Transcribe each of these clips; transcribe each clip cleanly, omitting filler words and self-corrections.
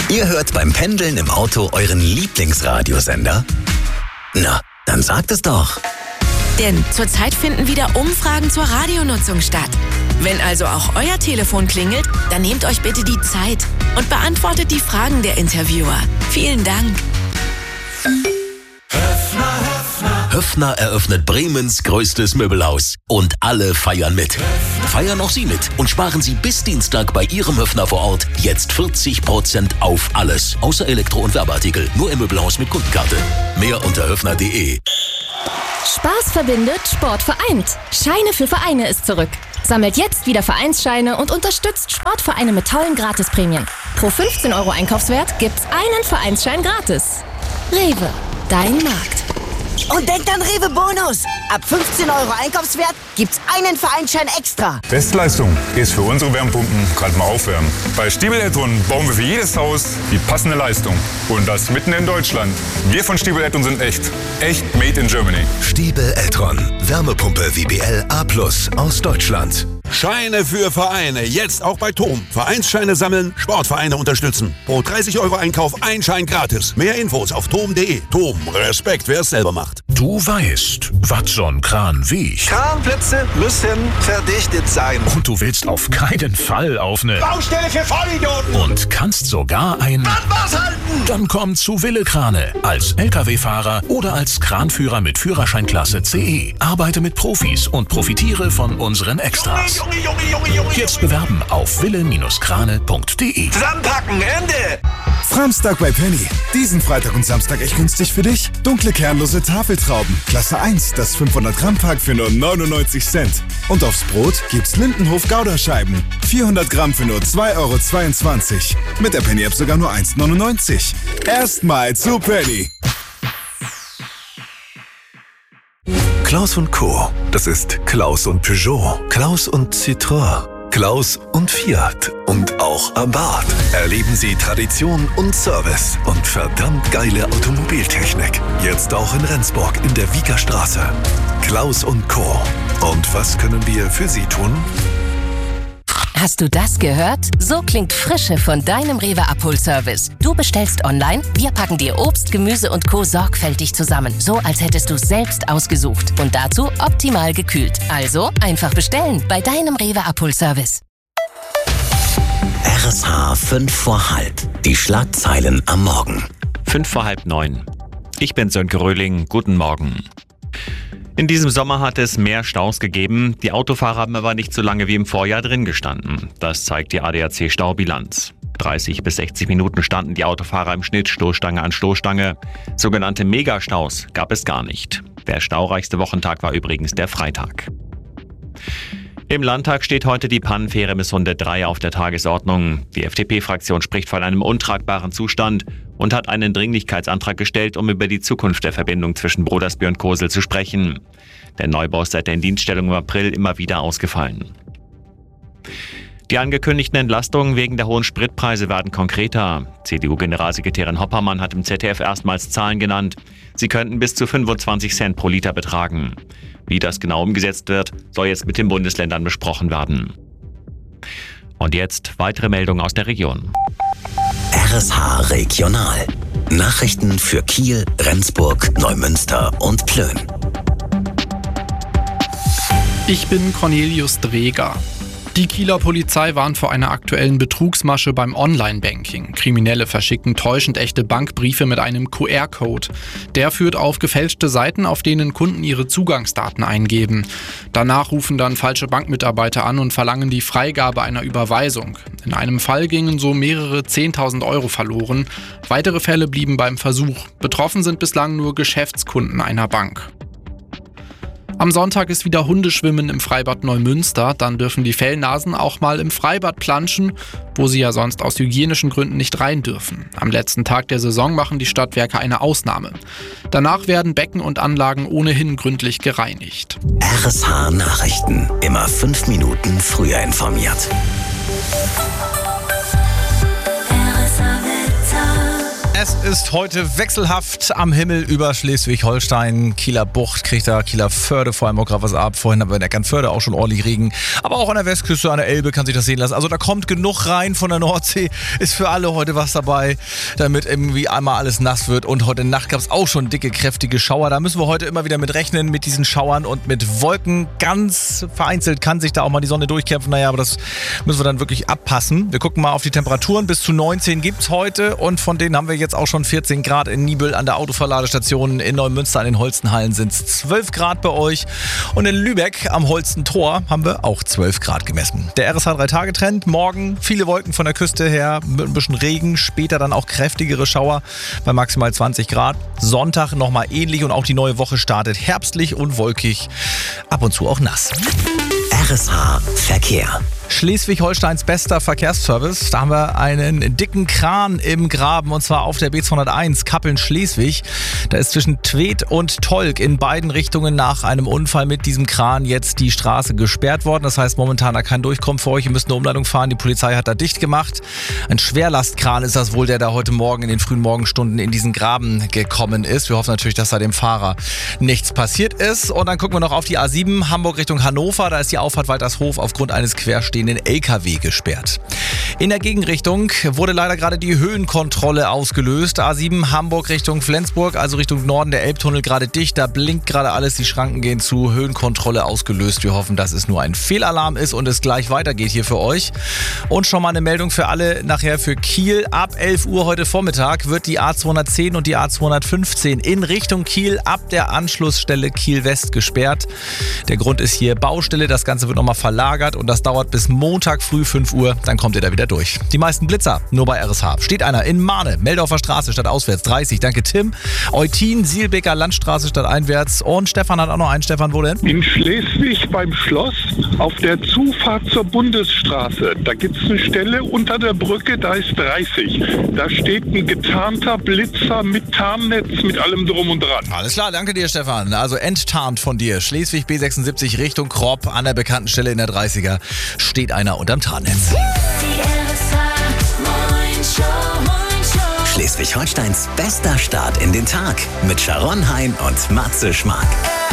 Ihr hört beim Pendeln im Auto euren Lieblingsradiosender? Na, dann sagt es doch. Denn zurzeit finden wieder Umfragen zur Radionutzung statt. Wenn also auch euer Telefon klingelt, dann nehmt euch bitte die Zeit und beantwortet die Fragen der Interviewer. Vielen Dank. Höffner eröffnet Bremens größtes Möbelhaus. Und alle feiern mit. Feiern auch Sie mit und sparen Sie bis Dienstag bei Ihrem Höffner vor Ort jetzt 40% auf alles. Außer Elektro- und Werbeartikel. Nur im Möbelhaus mit Kundenkarte. Mehr unter höffner.de. Spaß verbindet, Sport vereint. Scheine für Vereine ist zurück. Sammelt jetzt wieder Vereinsscheine und unterstützt Sportvereine mit tollen Gratisprämien. Pro 15 € Einkaufswert gibt's einen Vereinsschein gratis. Rewe, dein Markt. Und denkt an Rewe Bonus. Ab 15 € Einkaufswert gibt's einen Vereinsschein extra. Bestleistung ist für unsere Wärmepumpen gerade mal aufwärmen. Bei Stiebel Eltron bauen wir für jedes Haus die passende Leistung. Und das mitten in Deutschland. Wir von Stiebel Eltron sind echt. Echt made in Germany. Stiebel Eltron. Wärmepumpe WBL A+ aus Deutschland. Scheine für Vereine. Jetzt auch bei TOM. Vereinsscheine sammeln, Sportvereine unterstützen. Pro 30 € Einkauf ein Schein gratis. Mehr Infos auf tom.de. TOM. Respekt, wer es selber macht. Du weißt, was so ein Kran wiegt. Kranplätze müssen verdichtet sein. Und du willst auf keinen Fall auf eine Baustelle für Vollidioten. Und kannst sogar ein Bandmaß halten. Dann komm zu Wille Krane. Als LKW-Fahrer oder als Kranführer mit Führerscheinklasse CE. Arbeite mit Profis und profitiere von unseren Extras. Junge. Jetzt bewerben auf wille-krane.de. Zusammenpacken, Ende. Samstag bei Penny. Diesen Freitag und Samstag echt günstig für dich. Dunkle kernlose Tafeltrauben. Klasse 1, das 500 Gramm Pack für nur 99 Cent. Und aufs Brot gibt's Lindenhof Gouda-Scheiben. 400 Gramm für nur 2,22 €. Mit der Penny-App sogar nur 1,99 €. Erstmal zu Penny. Klaus und Co. Das ist Klaus und Peugeot, Klaus und Citroën, Klaus und Fiat und auch Abarth. Erleben Sie Tradition und Service und verdammt geile Automobiltechnik. Jetzt auch in Rendsburg in der Wiekerstraße. Klaus und Co. Und was können wir für Sie tun? Hast du das gehört? So klingt Frische von deinem Rewe-Abholservice. Du bestellst online, wir packen dir Obst, Gemüse und Co. sorgfältig zusammen. So, als hättest du selbst ausgesucht. Und dazu optimal gekühlt. Also einfach bestellen bei deinem Rewe-Abholservice. RSH 5 vor halb. Die Schlagzeilen am Morgen. 5 vor halb 9. Ich bin Sönke Röhling. Guten Morgen. In diesem Sommer hat es mehr Staus gegeben. Die Autofahrer haben aber nicht so lange wie im Vorjahr drin gestanden. Das zeigt die ADAC-Staubilanz. 30 bis 60 Minuten standen die Autofahrer im Schnitt Stoßstange an Stoßstange. Sogenannte Megastaus gab es gar nicht. Der staureichste Wochentag war übrigens der Freitag. Im Landtag steht heute die Pannenfähre Misssunde 3 auf der Tagesordnung. Die FDP-Fraktion spricht von einem untragbaren Zustand und hat einen Dringlichkeitsantrag gestellt, um über die Zukunft der Verbindung zwischen Brodersby und Kosel zu sprechen. Der Neubau ist seit der Indienststellung im April immer wieder ausgefallen. Die angekündigten Entlastungen wegen der hohen Spritpreise werden konkreter. CDU-Generalsekretärin Hoppermann hat im ZDF erstmals Zahlen genannt. Sie könnten bis zu 25 Cent pro Liter betragen. Wie das genau umgesetzt wird, soll jetzt mit den Bundesländern besprochen werden. Und jetzt weitere Meldungen aus der Region. RSH Regional. Nachrichten für Kiel, Rendsburg, Neumünster und Plön. Ich bin Cornelius Dreger. Die Kieler Polizei warnt vor einer aktuellen Betrugsmasche beim Online-Banking. Kriminelle verschicken täuschend echte Bankbriefe mit einem QR-Code. Der führt auf gefälschte Seiten, auf denen Kunden ihre Zugangsdaten eingeben. Danach rufen dann falsche Bankmitarbeiter an und verlangen die Freigabe einer Überweisung. In einem Fall gingen so mehrere 10.000 € verloren. Weitere Fälle blieben beim Versuch. Betroffen sind bislang nur Geschäftskunden einer Bank. Am Sonntag ist wieder Hundeschwimmen im Freibad Neumünster. Dann dürfen die Fellnasen auch mal im Freibad planschen, wo sie ja sonst aus hygienischen Gründen nicht rein dürfen. Am letzten Tag der Saison machen die Stadtwerke eine Ausnahme. Danach werden Becken und Anlagen ohnehin gründlich gereinigt. RSH Nachrichten. Immer 5 Minuten früher informiert. Es ist heute wechselhaft am Himmel über Schleswig-Holstein. Kieler Bucht kriegt da, Kieler Förde vor allem auch gerade was ab. Vorhin haben wir in Eckernförde auch schon ordentlich Regen. Aber auch an der Westküste, an der Elbe kann sich das sehen lassen. Also da kommt genug rein von der Nordsee. Ist für alle heute was dabei, damit irgendwie einmal alles nass wird. Und heute Nacht gab es auch schon dicke, kräftige Schauer. Da müssen wir heute immer wieder mit rechnen, mit diesen Schauern und mit Wolken. Ganz vereinzelt kann sich da auch mal die Sonne durchkämpfen. Naja, aber das müssen wir dann wirklich abpassen. Wir gucken mal auf die Temperaturen. Bis zu 19 gibt es heute. Und von denen haben wir jetzt auch schon 14 Grad in Nibel an der Autoverladestation. In Neumünster an den Holstenhallen sind es 12 Grad bei euch. Und in Lübeck am Holstentor haben wir auch 12 Grad gemessen. Der RSH 3-Tage-Trend. Morgen viele Wolken von der Küste her, mit ein bisschen Regen. Später dann auch kräftigere Schauer bei maximal 20 Grad. Sonntag nochmal ähnlich und auch die neue Woche startet herbstlich und wolkig. Ab und zu auch nass. RSH Verkehr. Schleswig-Holsteins bester Verkehrsservice. Da haben wir einen dicken Kran im Graben und zwar auf der B201 Kappeln-Schleswig. Da ist zwischen Tweed und Tolk in beiden Richtungen nach einem Unfall mit diesem Kran jetzt die Straße gesperrt worden. Das heißt momentan da kein Durchkommen für euch. Ihr müsst eine Umleitung fahren. Die Polizei hat da dicht gemacht. Ein Schwerlastkran ist das wohl, der da heute Morgen in den frühen Morgenstunden in diesen Graben gekommen ist. Wir hoffen natürlich, dass da dem Fahrer nichts passiert ist. Und dann gucken wir noch auf die A7 Hamburg Richtung Hannover. Da ist die Auffahrt Waltershof aufgrund eines querstehenden LKW gesperrt. In der Gegenrichtung wurde leider gerade die Höhenkontrolle ausgelöst. A7 Hamburg Richtung Flensburg, also Richtung Norden, der Elbtunnel gerade dicht. Da blinkt gerade alles, die Schranken gehen zu. Höhenkontrolle ausgelöst. Wir hoffen, dass es nur ein Fehlalarm ist und es gleich weitergeht hier für euch. Und schon mal eine Meldung für alle nachher für Kiel. Ab 11 Uhr heute Vormittag wird die A210 und die A215 in Richtung Kiel ab der Anschlussstelle Kiel West gesperrt. Der Grund ist hier Baustelle. Das Ganze wird nochmal verlagert und das dauert bis Montag früh 5 Uhr. Dann kommt ihr da wieder durch. Die meisten Blitzer nur bei RSH. Steht einer in Mahne, Meldorfer Straße statt auswärts 30. Danke Tim. Eutin, Sielbecker Landstraße statt einwärts. Und Stefan hat auch noch einen. Stefan, wo denn? In Schleswig beim Schloss auf der Zufahrt zur Bundesstraße. Da gibt es eine Stelle unter der Brücke, da ist 30. Da steht ein getarnter Blitzer mit Tarnnetz, mit allem drum und dran. Alles klar, danke dir Stefan. Also enttarnt von dir. Schleswig B76 Richtung Kropp an der bekannten Stelle in der 30er steht einer unterm Tarnnetz. Schleswig-Holsteins bester Start in den Tag mit Sharon Hein und Matze Schmark.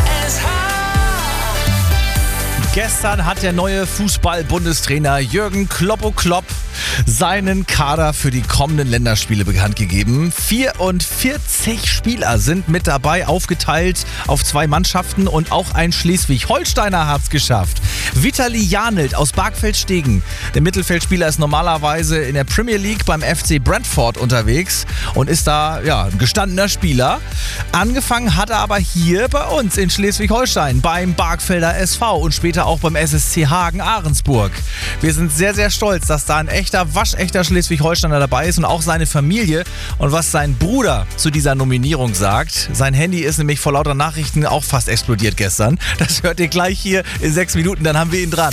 Gestern hat der neue Fußball-Bundestrainer Jürgen Klopp seinen Kader für die kommenden Länderspiele bekannt gegeben. 44 Spieler sind mit dabei, aufgeteilt auf 2 Mannschaften und auch ein Schleswig-Holsteiner hat es geschafft. Vitali Janelt aus Barkfeld-Stegen. Der Mittelfeldspieler ist normalerweise in der Premier League beim FC Brentford unterwegs und ist da ein gestandener Spieler. Angefangen hat er aber hier bei uns in Schleswig-Holstein beim Barkfelder SV und später auch beim SSC Hagen-Ahrensburg. Wir sind sehr, sehr stolz, dass da ein waschechter Schleswig-Holsteiner dabei ist und auch seine Familie. Und was sein Bruder zu dieser Nominierung sagt, sein Handy ist nämlich vor lauter Nachrichten auch fast explodiert gestern. Das hört ihr gleich hier in 6 Minuten, dann haben wir ihn dran.